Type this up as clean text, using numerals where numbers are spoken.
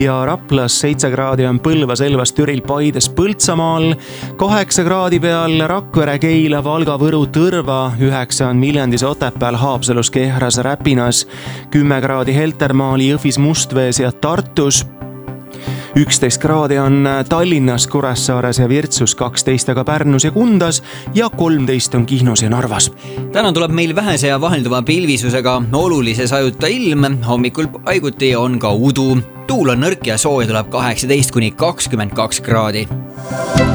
ja Raplas 7 kraadi on Põlvas, Elvas, Türil, Paides, Põltsamaal, 8 kraadi peal Rakvere, Keila, Valga, Võru, Tõrva, 9 on Viljandis, Otepääl, Haapsalus, Kehras, Räpinas, 10 kraadi Heltermaal, Jõhvis, Mustvees ja Tartus, 11 kraadi on Tallinnas, Kuressaares ja Virtsus, 12 aga Pärnus ja Kundas ja 13 on Kihnus ja Narvas. Täna tuleb meil vähese ja vahelduva pilvisusega olulise sajuta ilm, hommikul paiguti on ka udu. Tuul on nõrk ja sooja tuleb 18 kuni 22 kraadi.